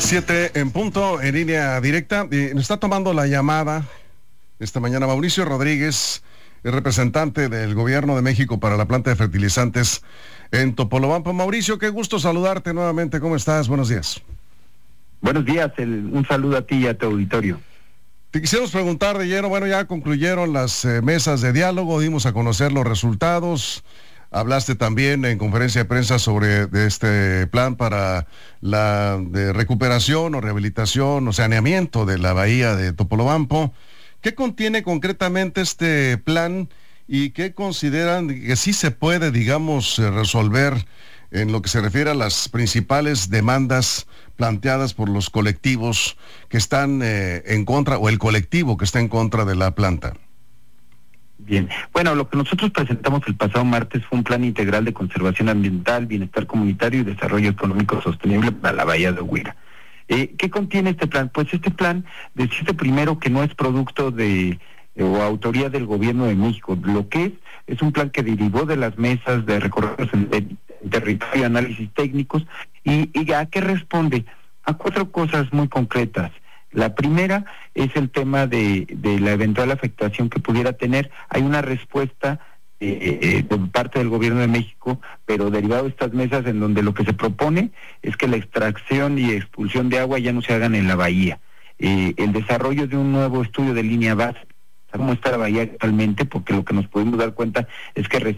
7 en punto, en línea directa. Nos está tomando la llamada esta mañana Mauricio Rodríguez, el representante del Gobierno de México para la planta de fertilizantes en Topolobampo. Mauricio, qué gusto saludarte nuevamente. ¿Cómo estás? Buenos días. Buenos días, un saludo a ti y a tu auditorio. Te quisiéramos preguntar de lleno, bueno, ya concluyeron las mesas de diálogo, dimos a conocer los resultados. Hablaste también en conferencia de prensa sobre este plan para la recuperación o rehabilitación o saneamiento de la bahía de Topolobampo. ¿Qué contiene concretamente este plan y qué consideran que sí se puede, digamos, resolver en lo que se refiere a las principales demandas planteadas por los colectivos que están en contra, o el colectivo que está en contra de la planta? Bien, bueno, lo que nosotros presentamos el pasado martes fue un plan integral de conservación ambiental, bienestar comunitario y desarrollo económico sostenible para la bahía de Huira. ¿Qué contiene este plan? Pues este plan decide primero que no es producto o autoría del Gobierno de México. Lo que es un plan que derivó de las mesas de recorridos en territorio y análisis técnicos. ¿Y a qué responde? A 4 cosas muy concretas. La primera es el tema de la eventual afectación que pudiera tener. Hay una respuesta de parte del Gobierno de México, pero derivado de estas mesas, en donde lo que se propone es que la extracción y expulsión de agua ya no se hagan en la bahía. El desarrollo de un nuevo estudio de línea base, cómo está la bahía actualmente, porque lo que nos pudimos dar cuenta es que